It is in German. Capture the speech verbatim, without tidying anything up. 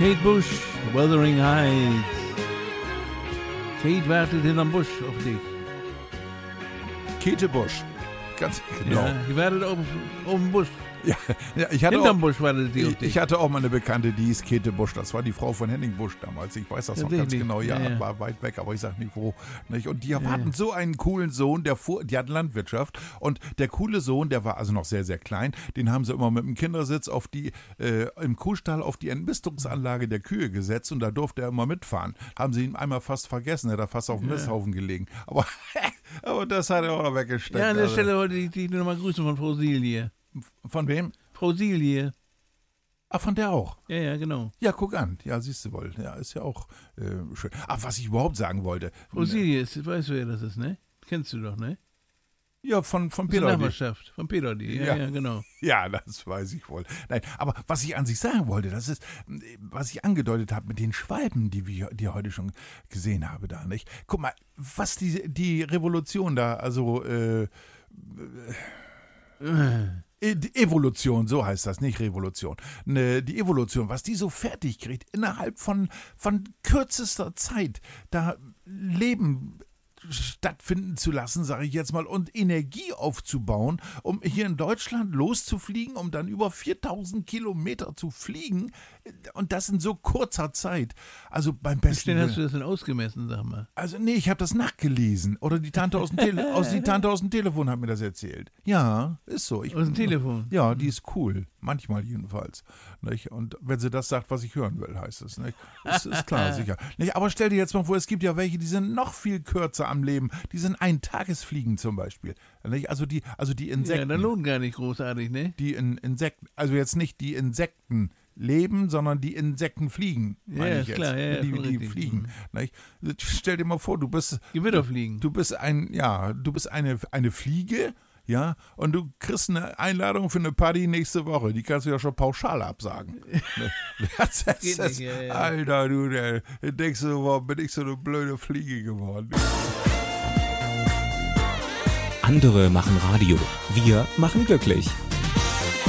Kate Bush, Wuthering Heights. Kate wartet hinterm Busch auf dich. Käthe Busch. Ganz genau. Ja, die wartet auf, auf dem Busch. Ja, ja, ich hatte Hinterm auch, Busch wartet die auf ich, dich. ich hatte auch mal eine Bekannte, die hieß Käthe Busch. Das war die Frau von Henning Busch damals. Ich weiß das noch ganz genau. Ja, Ja, ja. war weit weg, aber ich sag nicht wo. Nicht? Und die hatten ja. so einen coolen Sohn, der fuhr, die hatten Landwirtschaft. Und der coole Sohn, der war also noch sehr, sehr klein, den haben sie immer mit dem Kindersitz auf die, äh, im Kuhstall auf die Entmistungsanlage der Kühe gesetzt und da durfte er immer mitfahren. Haben sie ihn einmal fast vergessen, er hat da fast auf dem Ja. Misthaufen gelegen. Aber, aber das hat er auch noch weggesteckt. Ja, an der also. Stelle wollte ich dich nochmal grüßen von Frau Silje. Von wem? Frau Silje. Ah, von der auch. Ja, ja, genau. Ja, guck an. Ja, siehst du wohl. Ja, ist ja auch äh, schön. Ach, was ich überhaupt sagen wollte. Frau Silje, ist, weißt du, wer das ist, ne? Kennst du doch, ne? Ja, von, von Das ist eine Peter. Nachbarschaft. Von Peter, die. Ja, Ja. ja, genau. Ja, das weiß ich wohl. Nein, aber was ich an sich sagen wollte, das ist, was ich angedeutet habe mit den Schwalben, die wir die heute schon gesehen habe da, nicht? Guck mal, was die, die Revolution da, also äh, äh, die Evolution, so heißt das, nicht Revolution. Ne, die Evolution, was die so fertig kriegt, innerhalb von, von kürzester Zeit, da Leben stattfinden zu lassen, sage ich jetzt mal, und Energie aufzubauen, um hier in Deutschland loszufliegen, um dann über viertausend Kilometer zu fliegen und das in so kurzer Zeit. Also beim Wie besten schnell hast Willen. du das denn ausgemessen, sag mal? Also nee, ich habe das nachgelesen. Oder die Tante aus dem, Tele aus, die Tante aus dem Telefon hat mir das erzählt. Ja, ist so. Ich, Aus dem Telefon? Ja, die ist cool. Manchmal jedenfalls. Nicht? Und wenn sie das sagt, was ich hören will, heißt es. Nicht? Das ist klar, sicher. Nicht? Aber stell dir jetzt mal vor, es gibt ja welche, die sind noch viel kürzer am Leben. Die sind Eintagesfliegen zum Beispiel. Nicht? Also die, also die Insekten. Ja, dann lohnt gar nicht großartig, ne? Die in Insekten, also jetzt nicht die Insekten leben, sondern die Insekten fliegen. Ja, meine ich ist jetzt. klar, ja, ja, die, schon die richtig. fliegen. Nicht? Stell dir mal vor, du bist, Gewitterfliegen. du bist ein, ja, du bist eine, eine Fliege, ja, und du kriegst eine Einladung für eine Party nächste Woche. Die kannst du ja schon pauschal absagen. Das ist, Geht das, nicht, ja, ja. Alter, du, der, der denkst du, warum bin ich so eine blöde Fliege geworden? Andere machen Radio. Wir machen glücklich.